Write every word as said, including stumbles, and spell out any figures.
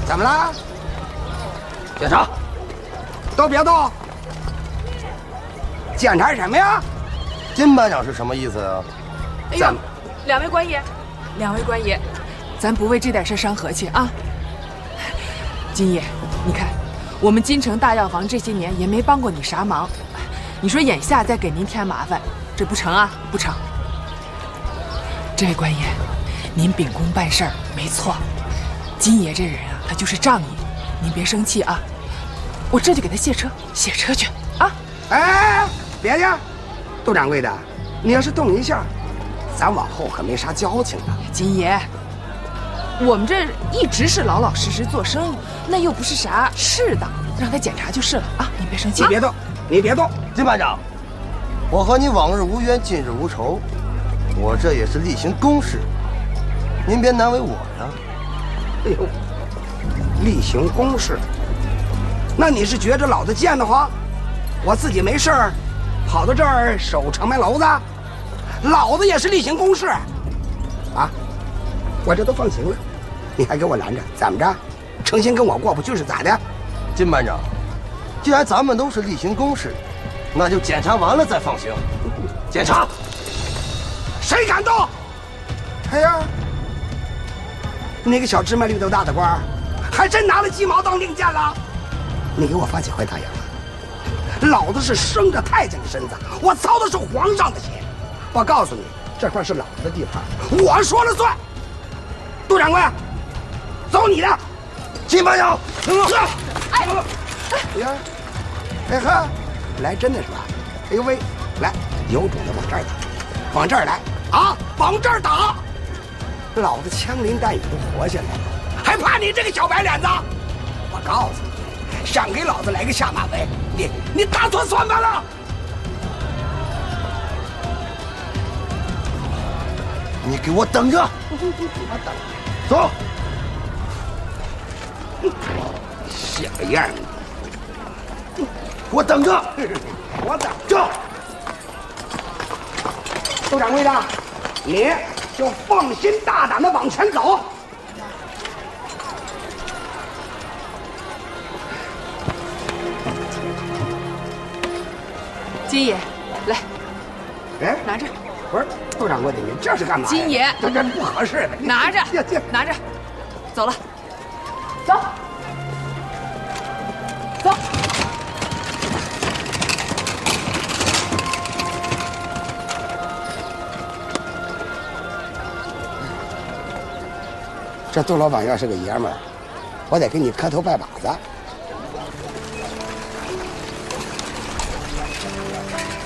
怎么了？ 检查， 都别动！检查什么呀？ 金班长是什么意思啊？ 哎呦，两位官爷，两位官爷，咱不为这点事伤和气啊。金爷，你看，我们金城大药房这些年也没帮过你啥忙，你说眼下再给您添麻烦，这不成啊？不成。这位官爷，您秉公办事儿没错，金爷这人啊，他就是仗义，您别生气啊。我这就给他卸车，卸车去啊！ 哎，别介，杜掌柜的，你要是动一下，咱往后可没啥交情了。 金爷，我们这一直是老老实实做生意，那又不是啥事的，让他检查就是了啊！你别生气， 你别动，你别动。 金班长，我和你往日无冤，近日无仇，我这也是例行公事，您别难为我呀。 哎呦，例行公事，那你是觉着老子贱得慌？我自己没事儿，跑到这儿守城门楼子，老子也是例行公事啊！我这都放行了，你还给我拦着，怎么着？诚心跟我过不去是咋的？ 金班长，既然咱们都是例行公事，那就检查完了再放行。检查， 谁敢动？哎呀，那个小芝麻绿豆大的官儿，还真拿了鸡毛当令箭了。你给我放几回大洋了？老子是生着太监的身子，我操的是皇上的心。我告诉你，这块是老子的地盘，我说了算。杜掌柜，走你的！ 金班长， 哎，哎呀，哎呵，来真的是吧？哎呦喂，来，有种的往这儿打，往这儿来啊，往这儿打！老子枪林弹雨都活下来了，还怕你这个小白脸子？我告诉你，想给老子来个下马威，你你打错算盘了。 你给我等着！ 我等你， 走。 小样儿！ 我等着， 我等着。杜掌柜的，你就放心大胆的往前走。 金爷，来， 哎， 拿着。 不是，杜掌柜的，你这是干嘛呀？ 金爷， 这这不合适的。 拿着，拿着，走了，走，走。 这杜老板要是个爷们儿，我得给你磕头拜把子。